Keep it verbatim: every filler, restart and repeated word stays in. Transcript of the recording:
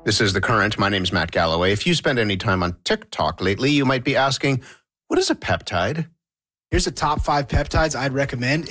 This is The Current. My name's Matt Galloway. If you spend any time on TikTok lately, you might be asking, what is a peptide? Here's the top five peptides I'd recommend